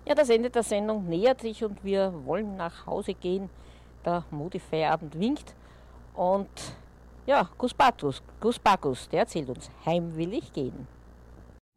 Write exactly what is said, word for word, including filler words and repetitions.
Ja, das Ende der Sendung nähert sich und wir wollen nach Hause gehen. Der Modefeierabend winkt und ja, Gus Batus, Gus Bakus, der erzählt uns, heim will ich gehen.